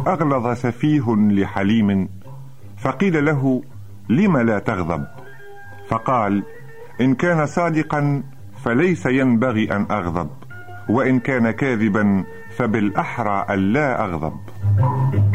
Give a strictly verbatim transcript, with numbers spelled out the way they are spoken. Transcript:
أغلظ سفيه لحليم، فقيل له: لم لا تغضب؟ فقال: إن كان صادقا فليس ينبغي أن أغضب، وإن كان كاذبا فبالأحرى ألا أغضب.